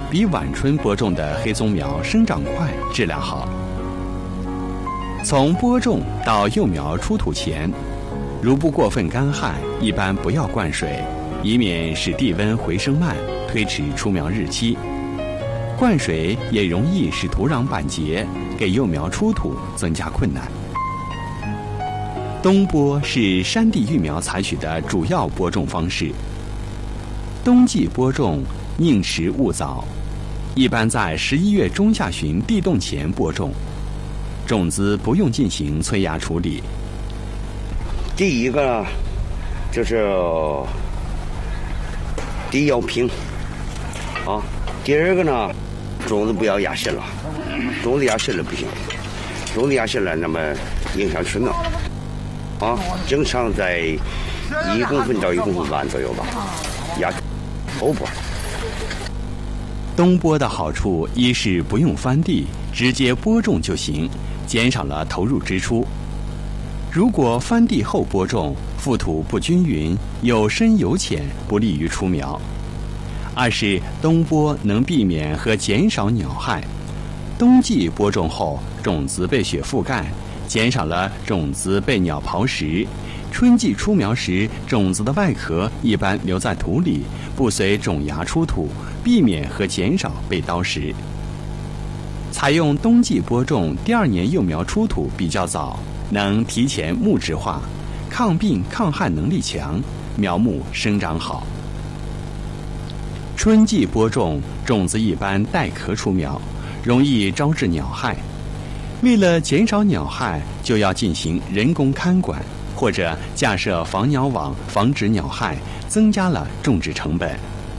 比晚春播种的黑松苗生长快，质量好。从播种到幼苗出土前，如不过分干旱，一般不要灌水，以免使地温回升慢，推迟出苗日期。灌水也容易使土壤板结，给幼苗出土增加困难。冬播是山地育苗采取的主要播种方式。冬季播种宁迟勿早，一般在11月中下旬地冻前播种，种子不用进行催芽处理。 第一个呢，就是地要平啊。第二个呢，种子不要压实了，种子压实了不行，种子压实了那么影响春苗啊。正常在1公分到1公分半左右吧，压后播。 冬播的好处，一是不用翻地，直接播种就行，减少了投入支出。如果翻地后播种，覆土不均匀，有深有浅，不利于出苗。二是冬播能避免和减少鸟害。冬季播种后，种子被雪覆盖，减少了种子被鸟刨食。春季出苗时，种子的外壳一般留在土里，不随种芽出土，避免和减少被刀食。采用冬季播种，第2年幼苗出土比较早，能提前木质化，抗病抗旱能力强，苗木生长好。春季播种，种子一般带壳出苗，容易招致鸟害。为了减少鸟害，就要进行人工看管，或者架设防鸟网，防止鸟害，增加了种植成本。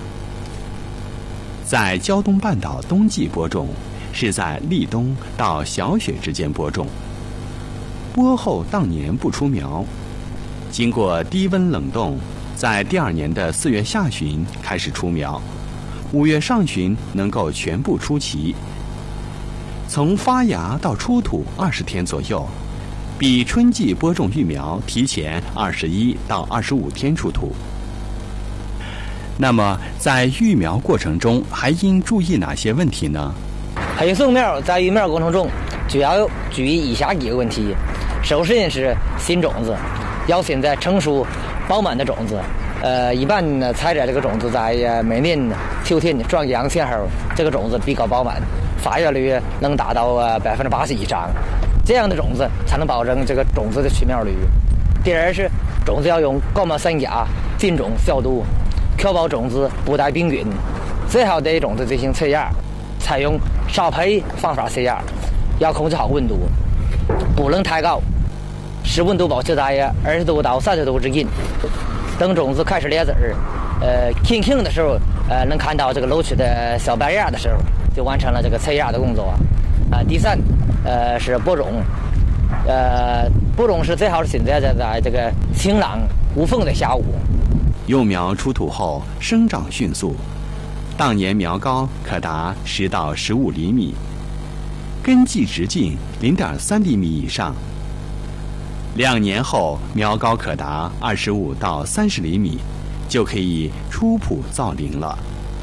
在胶东半岛冬季播种，是在立冬到小雪之间播种，播后当年不出苗，经过低温冷冻，在第2年的4月下旬开始出苗，5月上旬能够全部出齐。从发芽到出土20天左右，比春季播种育苗提前21到25天出土。那么在育苗过程中还应注意哪些问题呢？ 黑松苗在育苗过程中主要注意以下几个问题。首先是新种子，要选择成熟饱满的种子。一般呢，采摘这个种子在每年秋天转阳前后，这个种子比较饱满，发芽率能达到80%以上，这样的种子才能保证这个种子的出苗率。第二是种子要用高锰3钾浸种消毒，确保种子不带病菌。最好对种子进行催芽，采用少胚方法催芽，要控制好温度，不能太高，使温度保持在20度到30度之间。等种子开始裂籽儿，轻的时候，能看到这个露出的小白芽的时候，就完成了这个催芽的工作。第三，是播种，播种是最好是选择在这个晴朗无风的下午。 幼苗出土后生长迅速，当年苗高可达10到15厘米，根际直径0.3厘米以上。2年后，苗高可达25到30厘米，就可以出圃造林了。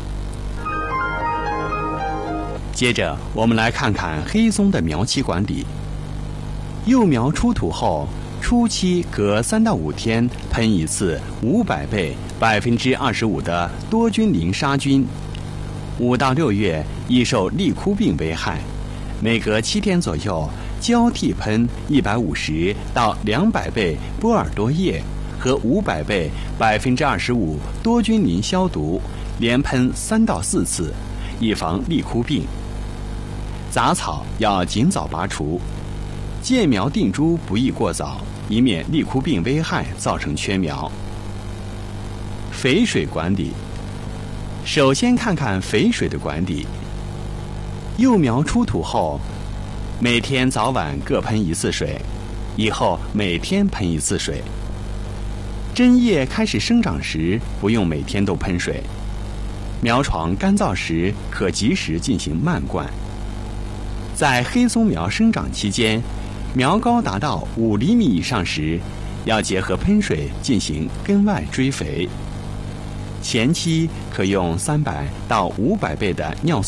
接着，我们来看看黑松的苗期管理。幼苗出土后，初期隔3到5天喷一次500倍25%的多菌磷杀菌。5到6月易受立枯病危害，每隔7天左右交替喷150到200倍波尔多液和500倍25%多菌磷消毒，连喷3到4次，以防立枯病。杂草要尽早拔除，建苗定株不宜过早，以免立枯病危害造成缺苗。肥水管理，首先看看肥水的管理。幼苗出土后，每天早晚各喷1次水，以后每天喷1次水。针叶开始生长时，不用每天都喷水。苗床干燥时，可及时进行漫灌。在黑松苗生长期间，苗高达到5厘米以上时，要结合喷水进行根外追肥。 前期可用300到500倍的尿素。